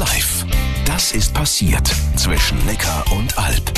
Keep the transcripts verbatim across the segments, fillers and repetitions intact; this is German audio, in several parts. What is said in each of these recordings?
live. Das ist passiert zwischen Neckar und Alp.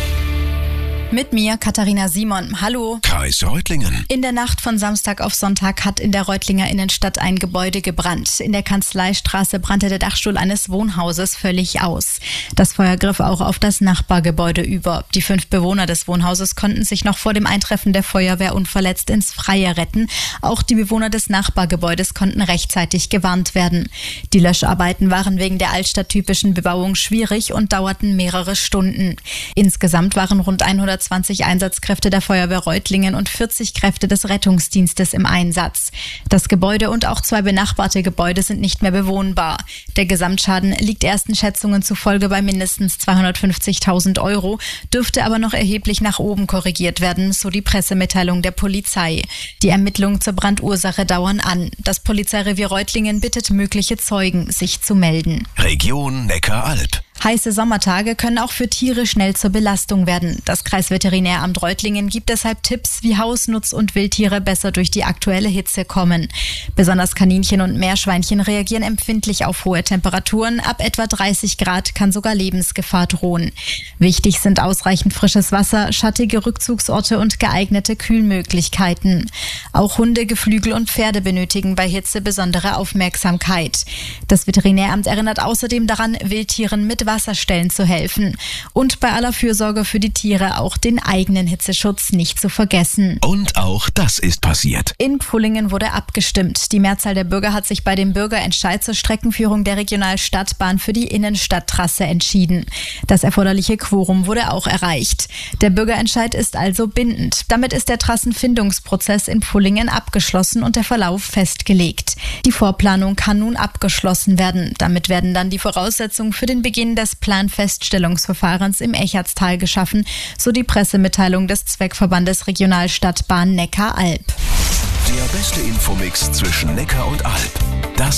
Mit mir Katharina Simon. Hallo. Kreis Reutlingen. In der Nacht von Samstag auf Sonntag hat in der Reutlinger Innenstadt ein Gebäude gebrannt. In der Kanzleistraße brannte der Dachstuhl eines Wohnhauses völlig aus. Das Feuer griff auch auf das Nachbargebäude über. Die fünf Bewohner des Wohnhauses konnten sich noch vor dem Eintreffen der Feuerwehr unverletzt ins Freie retten. Auch die Bewohner des Nachbargebäudes konnten rechtzeitig gewarnt werden. Die Löscharbeiten waren wegen der altstadttypischen Bebauung schwierig und dauerten mehrere Stunden. Insgesamt waren rund hundertzwanzig Einsatzkräfte der Feuerwehr Reutlingen und vierzig Kräfte des Rettungsdienstes im Einsatz. Das Gebäude und auch zwei benachbarte Gebäude sind nicht mehr bewohnbar. Der Gesamtschaden liegt ersten Schätzungen zufolge bei mindestens zweihundertfünfzigtausend Euro, dürfte aber noch erheblich nach oben korrigiert werden, so die Pressemitteilung der Polizei. Die Ermittlungen zur Brandursache dauern an. Das Polizeirevier Reutlingen bittet mögliche Zeugen, sich zu melden. Region Neckar-Alb. Heiße Sommertage können auch für Tiere schnell zur Belastung werden. Das Kreisveterinäramt Reutlingen gibt deshalb Tipps, wie Haus-, Nutz- und Wildtiere besser durch die aktuelle Hitze kommen. Besonders Kaninchen und Meerschweinchen reagieren empfindlich auf hohe Temperaturen. Ab etwa dreißig Grad kann sogar Lebensgefahr drohen. Wichtig sind ausreichend frisches Wasser, schattige Rückzugsorte und geeignete Kühlmöglichkeiten. Auch Hunde, Geflügel und Pferde benötigen bei Hitze besondere Aufmerksamkeit. Das Veterinäramt erinnert außerdem daran, Wildtieren mit Wasserstellen zu helfen und bei aller Fürsorge für die Tiere auch den eigenen Hitzeschutz nicht zu vergessen. Und auch das ist passiert. In Pfullingen wurde abgestimmt. Die Mehrzahl der Bürger hat sich bei dem Bürgerentscheid zur Streckenführung der Regionalstadtbahn für die Innenstadttrasse entschieden. Das erforderliche Quorum wurde auch erreicht. Der Bürgerentscheid ist also bindend. Damit ist der Trassenfindungsprozess in Pfullingen abgeschlossen und der Verlauf festgelegt. Die Vorplanung kann nun abgeschlossen werden. Damit werden dann die Voraussetzungen für den Beginn des Planfeststellungsverfahrens im Echertstal geschaffen, so die Pressemitteilung des Zweckverbandes Regionalstadtbahn Neckar-Alb. Der beste Infomix zwischen Neckar und Alp. Das